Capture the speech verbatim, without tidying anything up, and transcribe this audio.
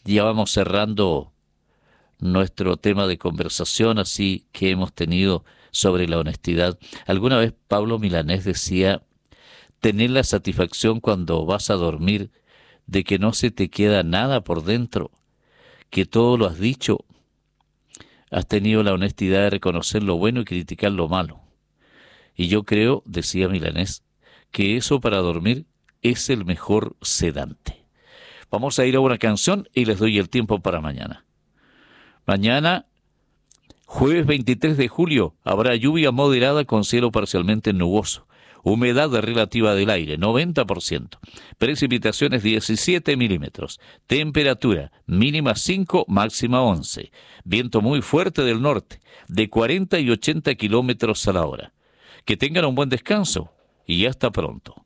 Ya vamos cerrando nuestro tema de conversación así que hemos tenido sobre la honestidad. Alguna vez Pablo Milanés decía, tener la satisfacción cuando vas a dormir de que no se te queda nada por dentro, que todo lo has dicho, has tenido la honestidad de reconocer lo bueno y criticar lo malo. Y yo creo, decía Milanés, que eso para dormir es el mejor sedante. Vamos a ir a una canción y les doy el tiempo para mañana. Mañana, jueves veintitrés de julio, habrá lluvia moderada con cielo parcialmente nuboso. Humedad relativa del aire, noventa por ciento. Precipitaciones diecisiete milímetros. Temperatura mínima cinco, máxima once. Viento muy fuerte del norte, de cuarenta y ochenta kilómetros a la hora. Que tengan un buen descanso y hasta pronto.